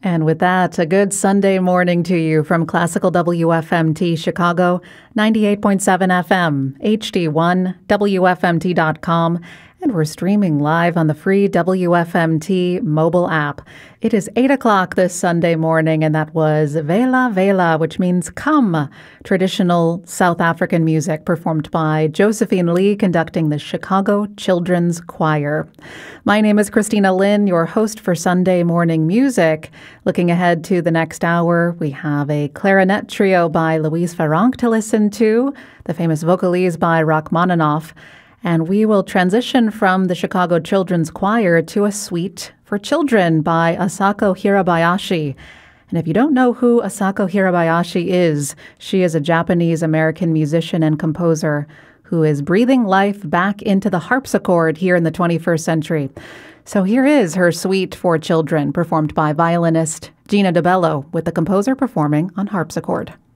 And with that, a good Sunday morning to you from Classical WFMT Chicago, 98.7 FM, HD1, WFMT.com, and we're streaming live on the free WFMT mobile app. It is 8 o'clock this Sunday morning, and that was Vela Vela, which means come, traditional South African music performed by Josephine Lee, conducting the Chicago Children's Choir. My name is Christina Lynn, your host for Sunday Morning Music. Looking ahead to the next hour, we have a clarinet trio by Louise Farrenc to listen to, the famous Vocalese by Rachmaninoff, and we will transition from the Chicago Children's Choir to a suite for children by Asako Hirabayashi. And if you don't know who Asako Hirabayashi is, she is a Japanese-American musician and composer who is breathing life back into the harpsichord here in the 21st century. So here is her suite for children, performed by violinist Gina DeBello, with the composer performing on harpsichord.